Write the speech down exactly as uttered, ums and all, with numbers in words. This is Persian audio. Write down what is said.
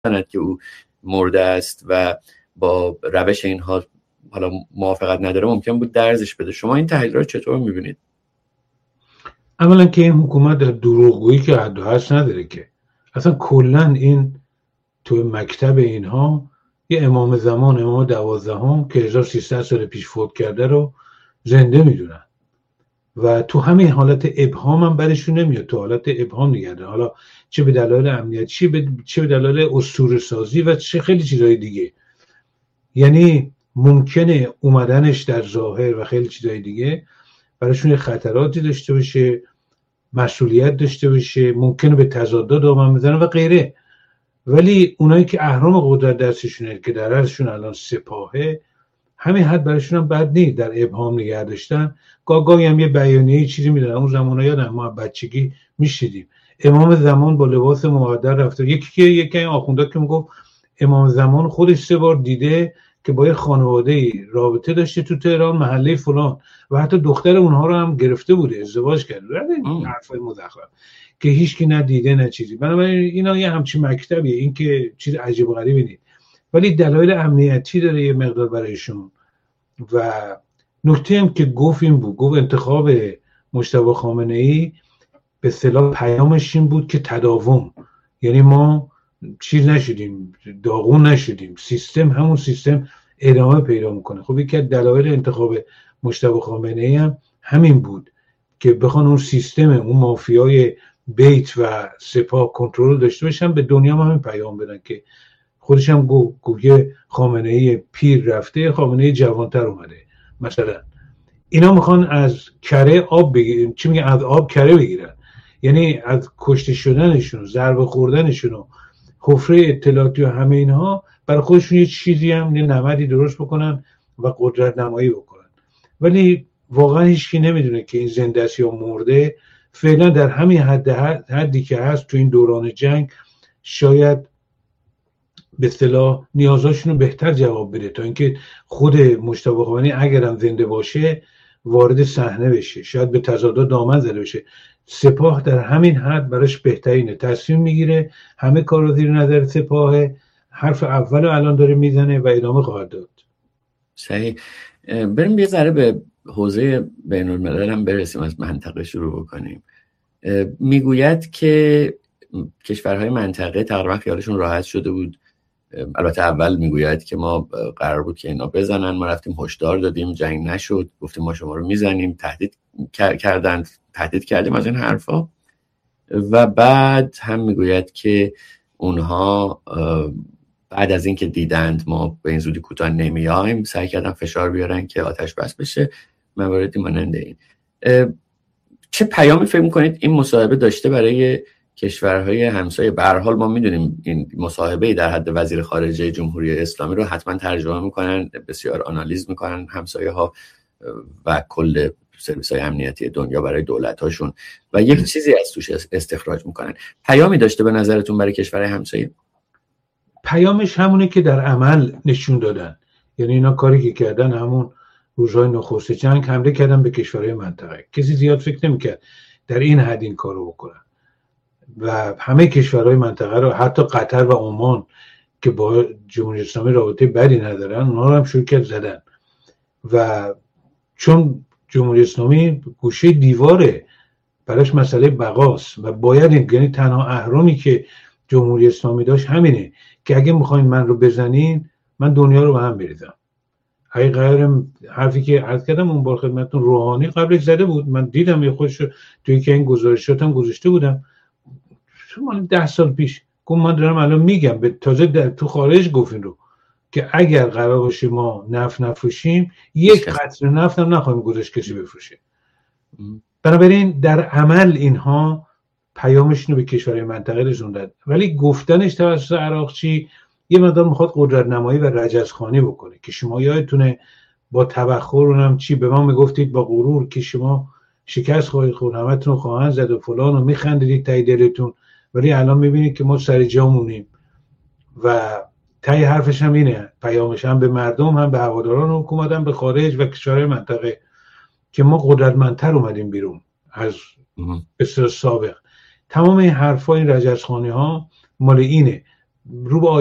میزند که او مرده است و با روش اینها حالا موافقت نداره ممکن بود درزش بده. شما این تحلیل رو چطور میبینید؟ اولا که این حکومت در دروغگویی که حد و حد نداره، که اصلا کلا این تو مکتب اینها یه امام زمان، امام دوازدهم که هزار و سیصد سال پیش فوت کرده رو زنده میدونن و تو همین حالت ابهام هم برشون نمیاد، تو حالت ابهام نگرده، حالا چه به دلایل امنیت، چه به چه به دلایل اسطوره سازی و چه خیلی چیزای دیگه. یعنی ممکنه اومدنش در ظاهر و خیلی چیزای دیگه براشون خطراتی داشته باشه، مسئولیت داشته باشه، ممکنه به تضادات دامن بزنن و غیره. ولی اونایی که اهرام قدرت دستشونه که در ازشون الان سپاهه، همین حد براشون هم بد نیست در ابهام نگه داشتن. گاگاهی هم یه بیانیه چیزی میدن. اون زمانه یادم ما بچگی میشیدیم امام زمان با لباس مقدر رفته، یکی که یکی این آخوندا که میگفت امام زمان خودش سه بار دیده که با یه خانواده‌ای رابطه داشته تو تهران محله فلان و حتی دختر اونها رو هم گرفته بوده، ازدواج کرده. این حرفای مزخرف که هیچکی ندیده نه چیزی. بنابراین اینا یه همچین مکتبیه، این که چیز عجیب و غریبی نیست، ولی دلایل امنیتی داره یه مقدار برایشون. و نکته هم که گفت این بود، گفت انتخاب مجتبی خامنه‌ای به اصطلاح پیامش این بود که تداوم، یعنی ما چیز نشدیم، داغون نشدیم، سیستم همون سیستم ادامه پیدا میکنه. خب یکی از دلایل انتخاب مجتبی خامنه‌ای هم همین بود که بخوان اون سیستم، اون مافیای بیت و سپاه کنترل داشته باشن، به دنیا هم همین پیام بدن که خودش هم گو گوگه خامنه‌ای پیر رفته، خامنه‌ای جوانتر اومده. مثلا اینا میخوان از کره آب بگیرن، چی میگن، از آب کره بگیرن، یعنی از کشته شدنشون، ضربه خوردنشون، حفره اطلاعاتی و همه اینها برای خودشون یه چیزی هم، یه نمدی درست بکنن و قدرت نمایی بکنن. ولی واقعا هیچکی نمیدونه که این زنده است یا مرده. فعلا در همین حد حدی که هست تو این دوران جنگ شاید به اصطلاح نیازاشون رو بهتر جواب بده تا اینکه خود مجتبی خامنه‌ای اگرم زنده باشه وارد صحنه بشه، شاید به تضادات دامن زده بشه. سپاه در همین حد براش بهترینه، تصمیم میگیره، همه کار رو زیر نظر سپاه، حرف اول رو الان داره میزنه و ادامه خواهد داد. صحیح. بریم یه ذره به حوزه بین الملل هم برسیم، از منطقه شروع بکنیم. میگوید که کشورهای منطقه تقریبا خیالشون راحت شده بود. البته اول میگوید که ما قرار بود که اینا بزنن، ما رفتیم هشدار دادیم، جنگ نشد، گفتیم ما شما رو میزنیم، تهدید کردن، تهدید کردیم از این حرفا. و بعد هم میگوید که اونها بعد از این که دیدند ما به این زودی کوتاه نمیایم، سعی کردن فشار بیارن که آتش بس بشه. مواردی مانند این. چه پیامی فکر میکنید این مصاحبه داشته برای کشورهای همسایه؟ به هر حال ما میدونیم این مصاحبه در حد وزیر خارجه جمهوری اسلامی رو حتما ترجمه میکنن، بسیار آنالیز میکنن همسایه ها و کل سرویس های امنیتی دنیا برای دولت هاشون و یک چیزی از توش استخراج میکنن. پیامی داشته به نظرتون برای کشورهای همسایه؟ پیامش همونه که در عمل نشون دادن. یعنی اینا کاری که کردن همون روزهای نخست جنگ حمله کردن به کشورهای منطقه. کسی زیاد فکر نمیکرد در این حد این کارو بکنن و همه کشورهای منطقه رو، حتی قطر و عمان که با جمهوری اسلامی رابطه بدی ندارن، اونها رو هم شرکت زدن. و چون جمهوری اسلامی گوشه دیواره، براش مسئله بقاست و باید، یعنی تنها اهرامی که جمهوری اسلامی داشت همینه که اگه میخواین من رو بزنین، من دنیا رو به هم بریزم. حقیقتا حرفی که عرض کردم اون بار خدمتتون، روحانی قبلش زده بود، من دیدم یه خودش توی که این گزارشاتم گذاشته بودم مال ده سال پیش، گفت من دارم الان میگم به تازه در تو خارج گفتین رو که اگر قرار باشه ما نفت نفروشیم، یک قطره نفت هم نخواهیم گذاشت کسی بفروشه. بنابراین در عمل اینها پیامشون رو به کشورهای منطقه رسوندن، ولی گفتنش توسط عراقچی یه مقدار میخواد قدرت نمایی و رجزخوانی بکنه که شما یادتونه با تبخر اونم چی به ما میگفتید، با غرور که شما شکست خواهید خورد، همتون رو خواهند زد و فلان و میخندیدید تای دلتون، ولی الان میبینید که ما سر جامونیم. و تای حرفش هم اینه، پیامش هم به مردم، هم به هواداران حکومت، هم به خارج و کشورهای منطقه که ما قدرتمندتر اومدیم بیرون از بسیار سابق. تمام این حرفا، این رجزخوانی ها مال اینه. رو به